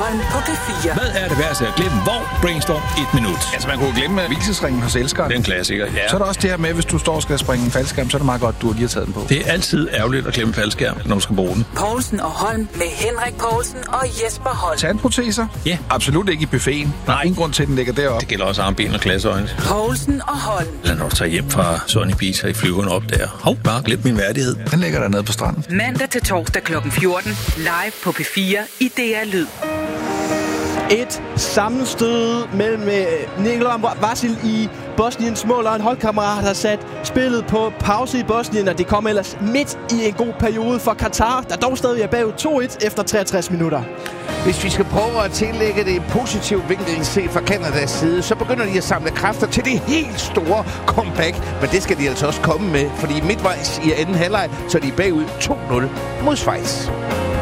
Holm på P4. Hvad er det værste at glemme? Hvor? Brainstorm 1 minut. Altså, man kunne glemme hvilesesringen hos elskeren. Det er en klassiker, ja. Så er der også det her med, hvis du står og skal springe en faldskærm, så er det meget godt, du lige har taget den på. Det er altid ærgerligt at glemme faldskærm, når du skal bruge den. Poulsen og Holm med Henrik Poulsen og Jesper Holm. Tandproteser? Ja. Absolut ikke i buffeten. Der er ingen grund til, at den ligger deroppe. Det gælder også armben og glasøjne. Poulsen og Holm. Eller når du tager hjem fra Sony Pizza i flyveren op der. Hov, bare glem min værdighed. Den ligger dernede på stranden. Mandag til torsdag kl. 14. Live på P4 i DR Lyd. Et sammenstød mellem Nikolaj Vasil i Bosniens mål og en holdkammerat har sat spillet på pause i Bosnien, og det kom ellers midt i en god periode for Katar, der dog stadig er bagud 2-1 efter 63 minutter. Hvis vi skal prøve at tillægge det en positiv vinkel set fra Kanadas side, så begynder de at samle kræfter til det helt store comeback. Men det skal de altså også komme med, fordi midtvejs i anden halvleg, så er de bagud 2-0 mod Schweiz.